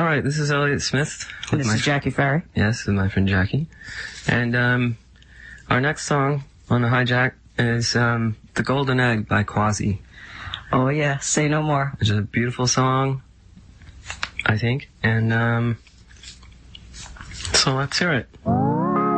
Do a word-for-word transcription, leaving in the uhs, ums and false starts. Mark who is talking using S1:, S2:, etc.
S1: right, this is Elliott Smith.
S2: And this is Jackie Ferry.
S1: Yes, and my friend Jackie. And um, our next song on the hijack is um, The Golden Egg by Quasi.
S2: Oh, yeah, Say No More.
S1: It's a beautiful song, I think. And um, so let's hear it.